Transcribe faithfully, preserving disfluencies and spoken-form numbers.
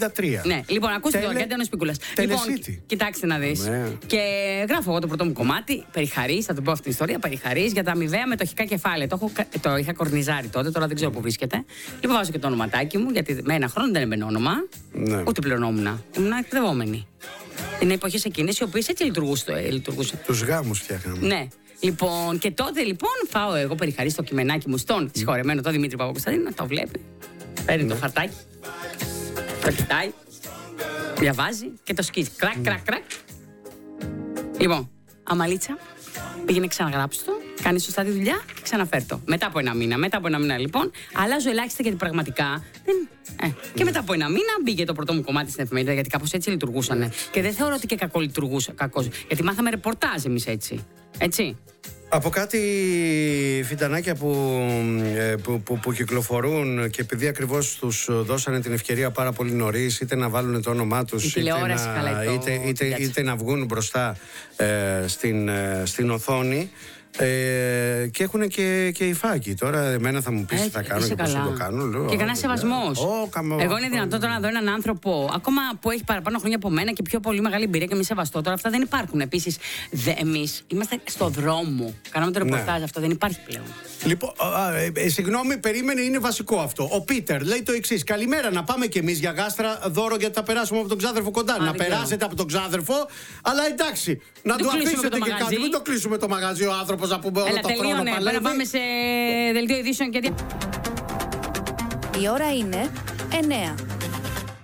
πενήντα τρία. Ναι, λοιπόν, ακούστε Τελε... το Κέντενος Πίκουλας. Τελεσίτη. Λοιπόν, κοιτάξτε να δεις. Ναι. Και γράφω εγώ το πρώτο μου κομμάτι, περιχαρής, θα το πω αυτή την ιστορία, περιχαρής για τα αμοιβαία μετοχικά κεφάλαια. Το, έχω, το είχα κορνιζάρει τότε, τώρα δεν ξέρω πού βρίσκεται. Λοιπόν, βάζω και το ονοματάκι μου, γιατί με ένα χρόνο δεν έμπαινε όνομα, Ναι. ούτε πληρωνόμουν. Ήμουν εκπαιδευόμενη. Είναι εποχές εκείνες οι οποίες έτσι λειτουργούσαν. Τους γάμους φτιάχναμε. Ναι. Λοιπόν, και τότε λοιπόν πάω εγώ περιχαρής στο κειμενάκι μου στον συγχωρεμένο τον Δημήτρη Παπακοσταντίνου να το βλέπει. Παίρνει το χαρτάκι, το κοιτάει, διαβάζει και το σκίζει. Κρακ, κρακ, κρακ. Λοιπόν, αμαλίτσα, πήγαινε ξαναγράψει το, κάνει σωστά τη δουλειά και ξαναφέρ το. Μετά από ένα μήνα, μετά από ένα μήνα λοιπόν, αλλάζω ελάχιστα γιατί πραγματικά δεν. Ε. Και μετά από ένα μήνα μπήκε το πρώτο μου κομμάτι στην εφημερίδα γιατί κάπως έτσι λειτουργούσαν. Και δεν θεωρώ ότι και κακό λειτουργούσε. Κακός, γιατί μάθαμε ρεπορτάζ εμείς έτσι. Έτσι. Από κάτι φιντανάκια που, που, που, που κυκλοφορούν και επειδή ακριβώς τους δώσανε την ευκαιρία πάρα πολύ νωρίς είτε να βάλουν το όνομά τους είτε να, είτε, είτε, είτε να βγουν μπροστά ε, στην, ε, στην οθόνη ε, και έχουν και, και υφάκι. Τώρα εμένα θα μου πεις τι θα κάνω και πώς θα το κάνω. Λέω, και κανένα σεβασμός. Oh, καμο... Εγώ είναι δυνατόν τώρα να δω έναν άνθρωπο ακόμα που έχει παραπάνω χρόνια από μένα και πιο πολύ μεγάλη εμπειρία και μη σεβαστό. Τώρα αυτά δεν υπάρχουν. Επίσης, εμείς είμαστε στο δρόμο. Κάναμε το ρεπορτάζ, ναι. Αυτό δεν υπάρχει πλέον. Λοιπόν, α, ε, ε, συγγνώμη, περίμενε, είναι βασικό αυτό. Ο Πίτερ λέει το εξής: καλημέρα, να πάμε κι εμείς για γάστρα δώρο γιατί θα περάσουμε από τον ξάδερφο κοντά. Α, να περάσετε από τον ξάδερφο, αλλά εντάξει, να του αφήσετε και κάτι. Μην το κλείσουμε το μαγαζί ο άνθρωπος να πούμε όλο το χρόνο παλεύει. Να πάμε σε δελτίο ειδήσεων και. Η ώρα είναι εννέα.